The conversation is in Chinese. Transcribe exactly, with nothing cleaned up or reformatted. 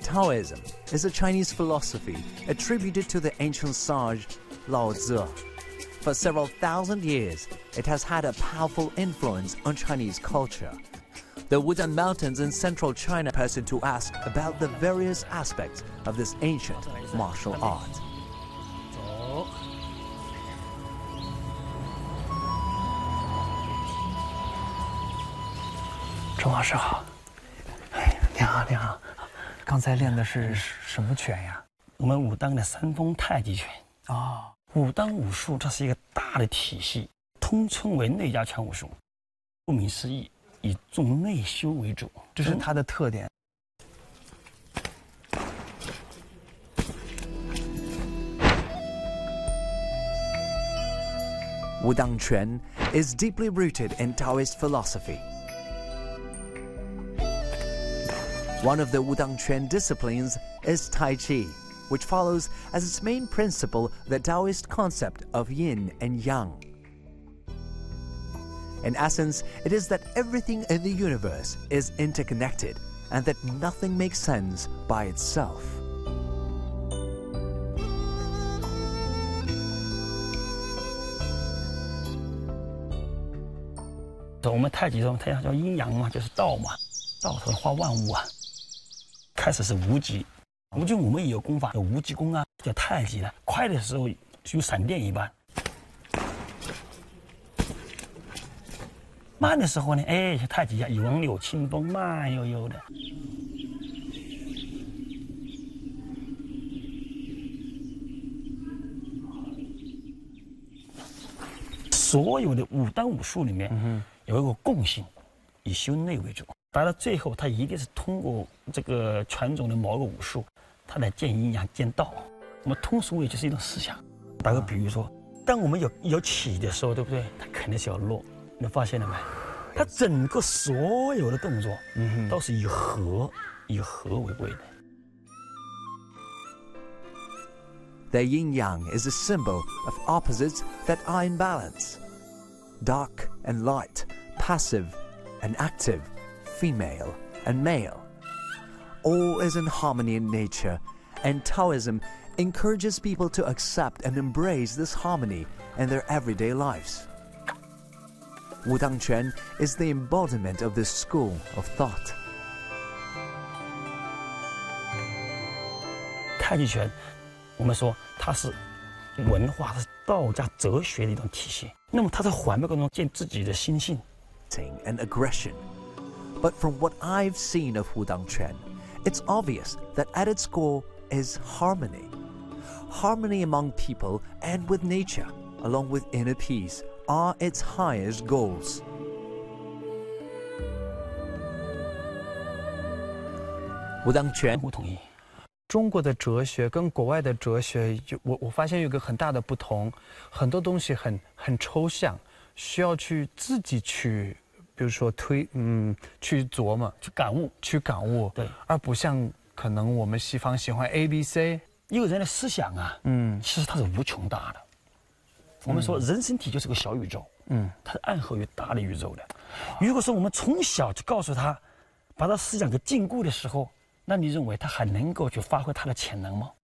Taoism is a Chinese philosophy attributed to the ancient sage Lao Tzu. For several thousand years, it has had a powerful influence on Chinese culture. The Wudang Mountains in central China person to ask about the various aspects of this ancient martial art. 钟老师好，哎，你好，你好。刚才练的是什么拳呀？ 我们武当的三风太极拳。 哦， 武当武术它是一个大的体系，通称为内家拳武术。顾名思义，以重内修为主， 这是它的特点。 Wudang Quan is deeply rooted in Taoist philosophy. One of the Wudang Quan disciplines is Tai Chi, which follows as its main principle the Taoist concept of yin and yang. In essence, it is that everything in the universe is interconnected and that nothing makes sense by itself. 我们太极中，太阳叫阴阳嘛，就是道嘛，道头化万物啊。开始是无极，无极我们也有功法，有无极功啊，叫太极了。快的时候就闪电一般，慢的时候呢，哎，像太极一样，云柳清风，慢悠悠的。所有的武当武术里面，嗯 有一个共性，以修内为主。达到最后，它一定是通过这个传统的某个武术，它来见阴阳、见道。我们通俗也就是一种思想。打个比喻说，当我们有有起的时候，对不对？它肯定是要落。你发现了没？它整个所有的动作，嗯，都是以和以和为贵的。 The yin-yang is a symbol of opposites that are in balance. Dark and light, passive and active, female and male. All is in harmony in nature, and Taoism encourages people to accept and embrace this harmony in their everyday lives. Wudang Quan is the embodiment of this school of thought. 太极拳，我们说它是文化，是道家哲学的一种体系。那么它在缓慢过程中见自己的心性 and aggression. But from what I've seen of Wudang Quan, it's obvious that at its core is harmony. Harmony among people and with nature, along with inner peace, are its highest goals. Wudang Quan 不同意。 中国的哲学跟国外的哲学，就我我发现有个很大的不同，很多东西很很抽象，需要去自己去，比如说推嗯去琢磨、 去感悟、 去感悟， 对， 而不像可能我们西方喜欢 A B C。 一个人的思想啊，嗯，其实它是无穷大的。我们说人身体就是个小宇宙，嗯，它是暗合于大的宇宙的。如果说我们从小就告诉他，把他思想给禁锢的时候， 那你认为他还能够去发挥他的潜能吗？